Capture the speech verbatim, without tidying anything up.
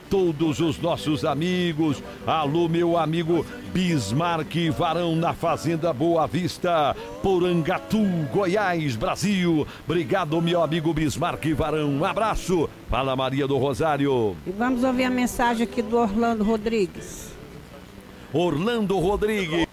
todos os nossos amigos. Alô, meu amigo Bismarck Varão, na Fazenda Boa Vista, Porangatu, Goiás, Brasil. Obrigado, meu amigo Bismarck Varão. Um abraço. Fala, Maria do Rosário. E vamos ouvir a mensagem aqui do Orlando Rodrigues. Orlando Rodrigues.